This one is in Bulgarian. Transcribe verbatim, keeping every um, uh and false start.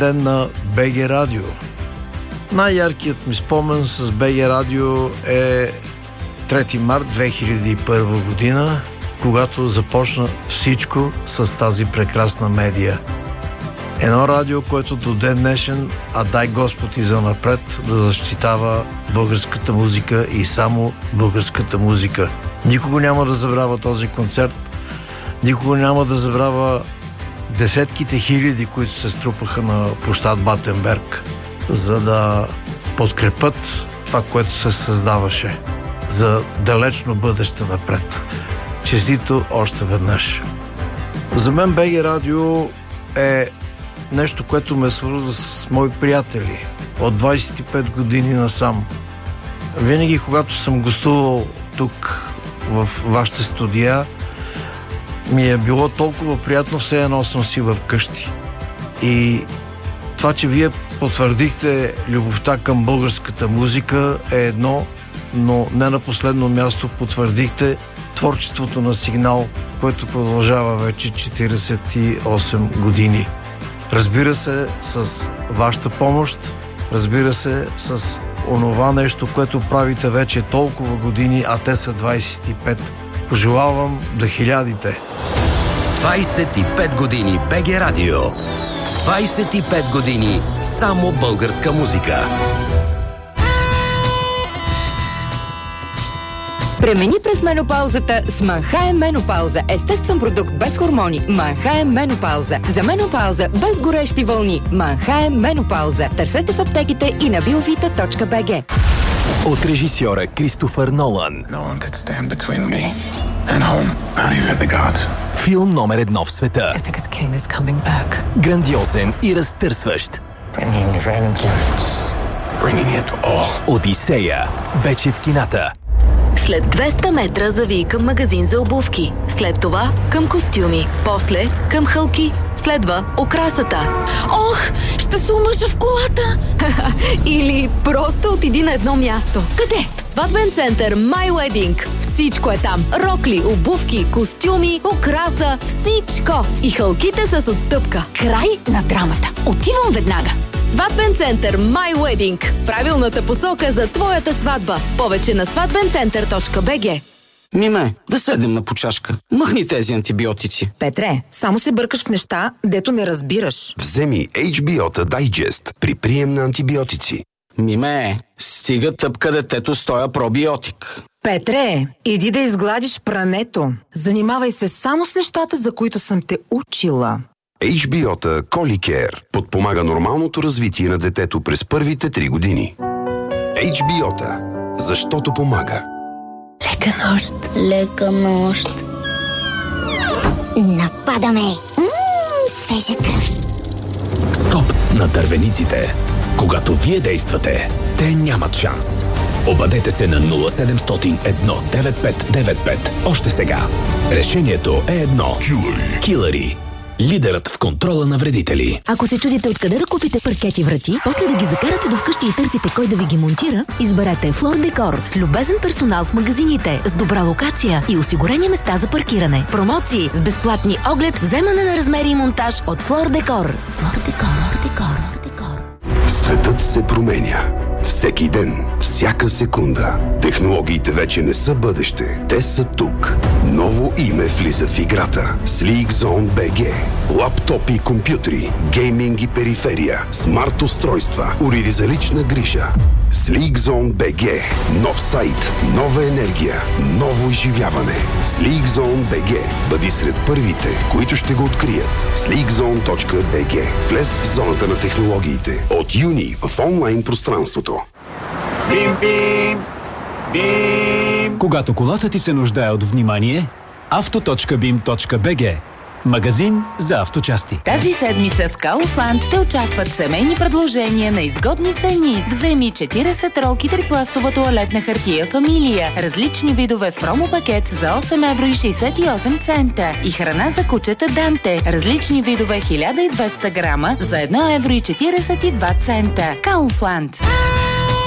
ден на БГ Радио. Най-яркият ми спомен с БГ Радио е трети март две хиляди и първа година, когато започна всичко с тази прекрасна медия. Едно радио, което до ден днешен, а дай Господ и занапред, да защитава българската музика и само българската музика. Никога няма да забравя този концерт, никога няма да забравя десетките хиляди, които се струпаха на площад Батенберг, за да подкрепят това, което се създаваше за далечно бъдеще напред. Честито още веднъж. За мен БГ Радио е нещо, което ме свързва с мои приятели от двадесет и пет години насам. Винаги, когато съм гостувал тук в вашите студия, ми е било толкова приятно, все едно съм си в къщи. И това, че вие потвърдихте любовта към българската музика е едно, но не на последно място потвърдихте творчеството на Сигнал, което продължава вече четиридесет и осем години. Разбира се, с вашата помощ, разбира се, с онова нещо, което правите вече толкова години, а те са двадесет и пет. Пожелавам да хилядите. двадесет и пет години БГ Радио. двадесет и пет години само българска музика. Премини през менопаузата с Манхайм Менопауза. Естествен продукт без хормони. Манхайм Менопауза. За менопауза без горещи вълни. Манхайм Менопауза. Търсете в аптеките и на биовита точка би джи. От режисьора Кристофър Нолан. No one could stand between me and home, not even the gods. Филм номер едно в света. I think his king is coming back. Грандиозен и разтърсващ. Bringing vengeance. Bringing it all. Одисея. Вече в кината. След двеста метра завий към магазин за обувки. След това към костюми. После към хълки. Следва окрасата. Ох, ще се омъжа в колата! Или просто отиди на едно място. Къде? В сватбен център My Wedding. Всичко е там. Рокли, обувки, костюми, окраса, всичко. И хълките с отстъпка. Край на драмата. Отивам веднага. Сватбен център My Wedding. Правилната посока за твоята сватба. Повече на сватбен център точка би джи. Миме, да седнем на почашка. Махни тези антибиотици. Петре, само се бъркаш в неща, дето не разбираш. Вземи Ейч Би О-та Digest при прием на антибиотици. Миме, стига тъпка детето с тоя пробиотик. Петре, иди да изгладиш прането. Занимавай се само с нещата, за които съм те учила. Ейч Би О-та Коликер подпомага нормалното развитие на детето през първите три години. Ейч Би О-та, защото помага. Лека нощ. Лека нощ. Нападаме. Ммм, свежа кръв. Стоп на дървениците. Когато вие действате, те нямат шанс. Обадете се на нула седемстотин едно девет пет девет пет. Още сега. Решението е едно. Килъри. Килъри. Лидерът в контрола на вредители. Ако се чудите откъде да купите паркети врати, после да ги закарате до вкъщи и търсите кой да ви ги монтира, изберете Флор Декор с любезен персонал в магазините, с добра локация и осигурени места за паркиране. Промоции с безплатни оглед, вземане на размери и монтаж от Флор Декор. Флор Декор, Декор, Декор. Светът се променя. Всеки ден, всяка секунда. Технологиите вече не са бъдеще. Те са тук. Ново име влиза в играта. SleekZone би джи. Лаптопи и компютри, гейминг и периферия, смарт устройства, уреди за лична грижа. SleekZone би джи. Нов сайт, нова енергия, ново изживяване. SleekZone би джи. Бъди сред първите, които ще го открият. sleekzone точка би джи. Влез в зоната на технологиите. От юни в онлайн пространството. Бим, бим, бим. Когато колата ти се нуждае от внимание, авто точка бим точка би джи. Магазин за авточасти. Тази седмица в Kaufland те очакват семейни предложения на изгодни цени. Вземи четиридесет ролки трипластова тоалетна хартия Фамилия. Различни видове в промо-пакет за осем евро и шейсет и осем цента. И храна за кучета Данте. Различни видове хиляда и двеста грама за едно евро и четиридесет и два цента. Kaufland.